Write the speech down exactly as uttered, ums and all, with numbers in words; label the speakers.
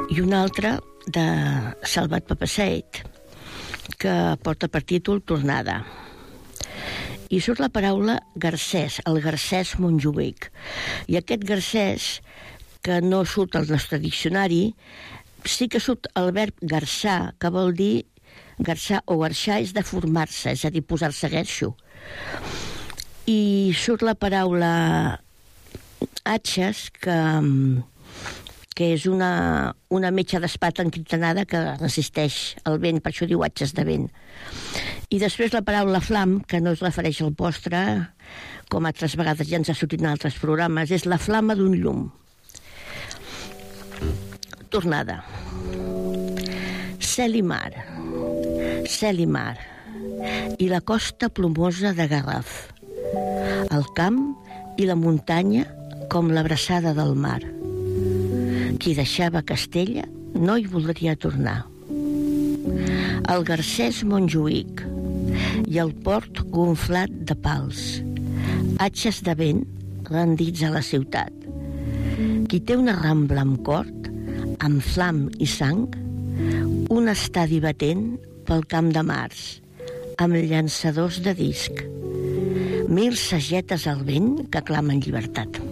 Speaker 1: i una altra de Salvat Papasseit, que porta per títol Tornada. I surt la paraula garcès, el garcès montjuïc. I aquest garcès, que no surt al nostre diccionari, sí que surt el verb garçar, que vol dir garçar o garxar és de formar-se, és a dir, posar-se guerxo. I surt la paraula atxes, que, que és una, una metxa d'espata encriptanada que resisteix el vent, per això diu atxes de vent. I després la paraula flam, que no es refereix al postre, com altres vegades ja ens ha sortit en altres programes, és la flama d'un llum. Tornada. Cel i mar. Cel i mar. I la costa plomosa de Garraf. El camp i la muntanya com l'abraçada del mar. Qui deixava Castella no hi voldria tornar. El garcès montjuïc i el port gonflat de pals, atxes de vent rendits a la ciutat. Qui té una rambla amb cort, amb flam i sang, un estadi batent pel camp de Mars, amb llançadors de disc, mil sagetes al vent que clamen llibertat.